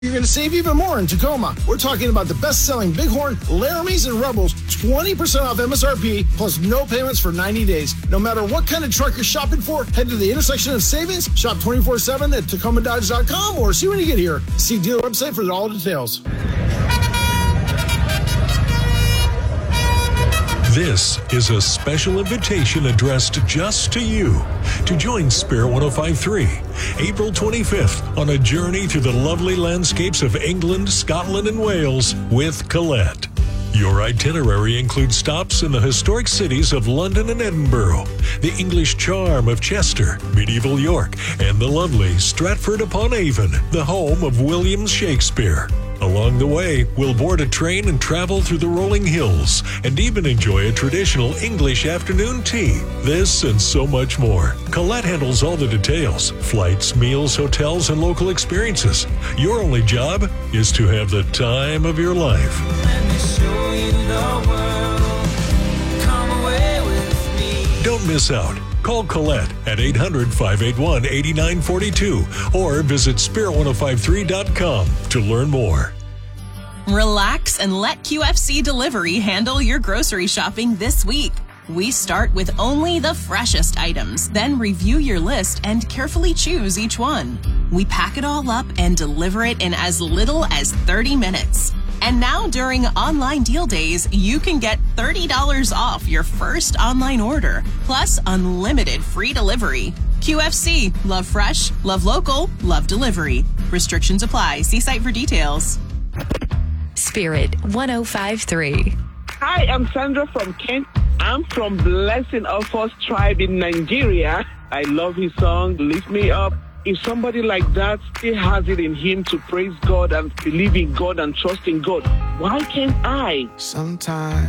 You're going to save even more in Tacoma. We're talking about the best-selling Bighorn, Laramies, and Rebels, 20% off MSRP, plus no payments for 90 days. No matter what kind of truck you're shopping for, head to the intersection of savings, shop 24/7 at TacomaDodge.com, or see when you get here. See dealer website for all details. This is a special invitation addressed just to you to join Spirit 105.3, April 25th, on a journey through the lovely landscapes of England, Scotland, and Wales with Colette. Your itinerary includes stops in the historic cities of London and Edinburgh, the English charm of Chester, medieval York, and the lovely Stratford-upon-Avon, the home of William Shakespeare. Along the way, we'll board a train and travel through the rolling hills, and even enjoy a traditional English afternoon tea. This and so much more. Colette handles all the details: flights, meals, hotels, and local experiences. Your only job is to have the time of your life. Let me show you the world. Come away with me. Don't miss out. Call Colette at 800-581-8942 or visit spirit1053.com to learn more. Relax and let QFC Delivery handle your grocery shopping this week. We start with only the freshest items, then review your list and carefully choose each one. We pack it all up and deliver it in as little as 30 minutes. And now during online deal days, you can get $30 off your first online order, plus unlimited free delivery. QFC, love fresh, love local, love delivery. Restrictions apply. See site for details. Spirit 105.3. Hi, I'm Sandra from Kent. I'm from Blessing of Us tribe in Nigeria. I love his song, Lift Me Up. If somebody like that still has it in him to praise God and believe in God and trust in God, why can't I? Sometimes